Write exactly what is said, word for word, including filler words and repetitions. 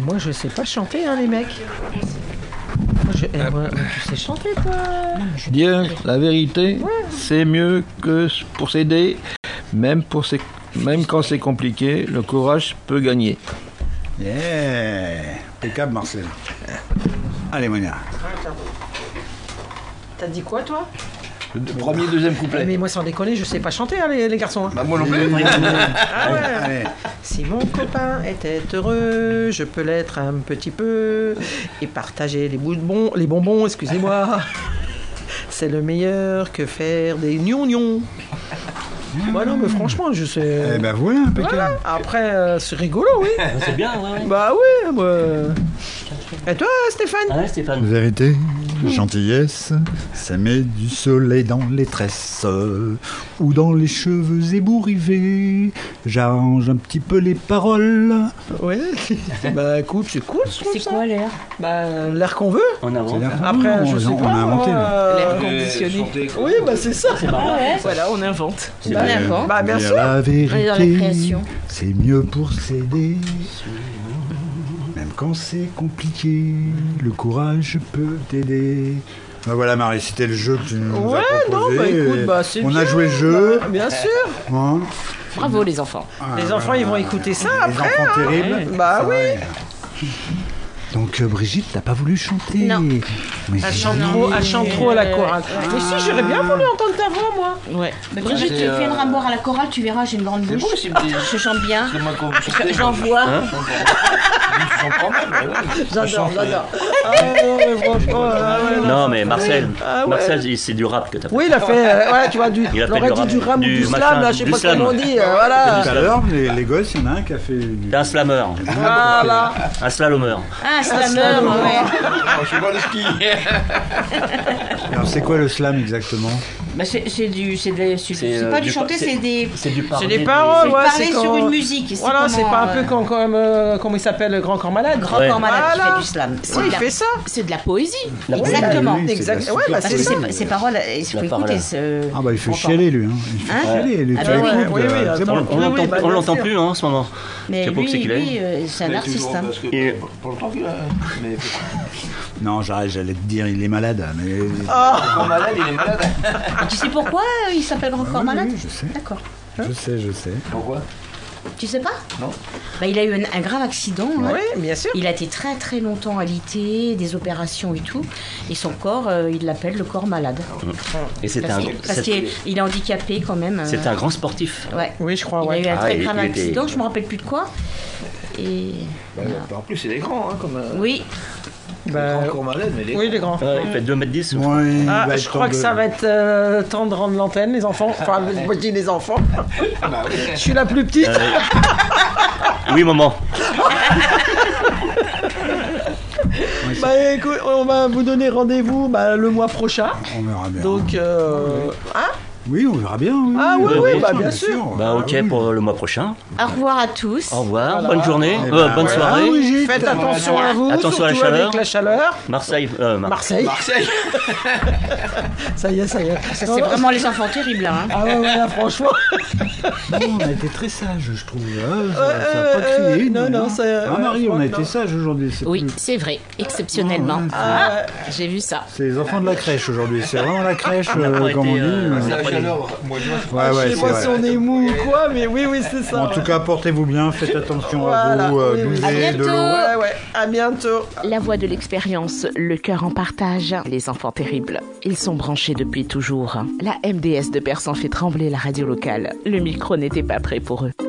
moi, je sais pas chanter, hein, les mecs. Moi, je, eh, moi, tu sais chanter, toi? Dire la vérité, ouais. C'est mieux que pour s'aider. Même, pour ses, même quand c'est compliqué, le courage peut gagner. Yeah, impeccable, Marcel. Allez, Monia. T'as dit quoi, toi? Le premier, deuxième couplet. Mais moi, sans déconner, je sais pas chanter, hein, les, les garçons. Hein. Bah, moi non plus. Ah ouais. Allez. Si mon copain était heureux, je peux l'être un petit peu et partager les bonbons, les bonbons, excusez-moi. C'est le meilleur que faire des gnons-gnons. Bah non, mais franchement, je sais. Eh ben voilà, impeccable. Voilà. Après, euh, c'est rigolo, oui. C'est bien, ouais. Bah oui, moi. Et toi, Stéphane? Ah ouais, Stéphane. Vérité, gentillesse, ça met du soleil dans les tresses ou dans les cheveux ébouriffés. J'arrange un petit peu les paroles. Ouais. Bah écoute, c'est cool. C'est quoi l'air? Bah l'air qu'on veut. On invente. Après, non, je sais on pas. a inventé. Euh... L'air conditionné. Oui, bah c'est ça. C'est marrant. Ouais. Voilà, on invente. C'est bah, bien. Bah bien sûr. La vérité, dans la création. C'est mieux pour s'aider. Même quand c'est compliqué, le courage peut t'aider. Ben voilà, Marie, c'était le jeu que tu nous ouais, as proposé. Non, bah écoute, bah c'est On bien. a joué le jeu. Bah, bien sûr. Hein. Bravo les enfants. Ah, les voilà. enfants, ils vont écouter ça les après. Les enfants hein. terribles. Bah ça oui. Va. Donc euh, Brigitte, t'as pas voulu chanter? Non. Mais elle chante trop, elle chante trop à la chorale. Ouais. Mais si, j'aurais bien voulu entendre ta voix, moi. Ouais. Bah, Brigitte, tu euh... viendras me voir à la chorale, tu verras, j'ai une grande bouche. C'est beau, je chante bien. C'est moi qu'on J'en vois. Hein j'adore, j'adore. Ah, non, mais franchement, ah, ouais, non, mais Marcel, ah, ouais. Marcel, c'est du rap que t'as fait. Oui, il a fait, euh, ouais, tu vois, du, il a on aurait dit du rap ou du slam, machin, là, je sais du pas slam. comment on dit, euh, voilà. Tout à l'heure, les, les gosses, il y en a un qui a fait... Du... T'es un slammer. Voilà. Un slalomeur. Ah, un slammer, ouais. Je suis pas le ski. Alors, c'est quoi le slam exactement? Bah c'est, c'est du c'est, de, c'est, c'est euh, pas du du chanter, c'est, c'est des c'est du parler, c'est des paroles, c'est ouais, parler c'est quand... sur une musique. C'est voilà, comment, c'est pas un peu euh... comme, comme euh, comment il s'appelle, le Grand Corps Malade. Grand ouais. Corps Malade voilà. qui fait du slam. C'est oui, il la... fait ça. C'est de la poésie. La Exactement. Oui, oui, exact. Ouais, bah, parce c'est que ça. ces, ces paroles, il faut écouter. Ce... Ah bah il fait chialer lui. Hein. Il fait Hein chialer. Lui. Ah Tu bah l'écoutes, oui, oui, euh, oui, c'est bon. On, on oui, l'entend, oui, bah, on bien l'entend sûr. plus hein, en ce moment. Mais Je sais pas lui, où c'est qu'il est. lui euh, c'est un artiste. Hein. Et... Pour longtemps qu'il a... Mais... Non, j'arrête, j'allais te dire, il est malade. Mais... Oh. Le malade, il est malade. Et tu sais pourquoi il s'appelle Grand Corps oui, Malade? oui, je sais. D'accord. Je sais, je sais. Pourquoi? Tu sais pas? Non. Bah, il a eu un, un grave accident. Hein. Oui, bien sûr. Il a été très très longtemps alité, des opérations et tout. Et son corps, euh, il l'appelle le corps malade. Et c'était parce un, qu'il, parce c'était... qu'il il est handicapé quand même. C'était un grand sportif. Ouais. Oui, je crois, il ouais. a eu un Ah, très il- grave il était- accident, je me rappelle plus de quoi. Et... Bah, en plus, il est grand, hein, comme... Euh... Oui. Bah, Grand Corps Malade, mais il est oui, les grands. Ouais, il fait deux mètres dix. Ouais, il Ah, va je être crois temps que de- ça va être euh, temps de rendre l'antenne, les enfants. Enfin, moi je dis les enfants. Ah bah oui. Je suis la plus petite. Euh, Oui, maman. Bah écoute, on va vous donner rendez-vous bah, le mois prochain. On verra bien. Donc, euh... hein? Oui, on verra bien. Oui, Ah oui, oui, oui, bah bien bien sûr. Bah ok Ah, oui. pour le mois prochain. Au revoir à tous. Au revoir, Voilà. bonne journée, Eh euh, ben, bonne voilà. soirée. Ah, Brigitte. Faites attention à vous, Attention à la surtout chaleur. avec la chaleur. Marseille, euh, Mar- Marseille. Marseille. Ça y est, ça y est. Ça, c'est vraiment les enfants terribles là. Hein. Ah ouais, ouais, là, franchement. Non, on a été très sages, je trouve. Ah, ça Euh, ça a pas euh, crié. non, non, hein. ça- Ah, ouais, Marie, on a non. été sages aujourd'hui. C'est Oui, plus- c'est vrai, exceptionnellement. Ouais, Ah, J'ai vu ça. C'est les enfants de la crèche aujourd'hui. C'est vraiment la crèche, On n'a pas euh, comme été, on dit. euh, mais- C'est la chaleur, moi, je Ouais, ouais, je sais c'est pas vrai. si on est mou ou quoi, mais oui, oui, c'est ça. En tout cas, portez-vous bien, faites attention Voilà, à vous, euh, oui, oui. buvez À de bientôt. l'eau. Ouais, ouais, à bientôt. La voix de l'expérience, le cœur en partage, les enfants terribles. Ils sont branchés depuis toujours. La M D S de Persan fait trembler la radio locale. Le micro n'était pas prêt pour eux.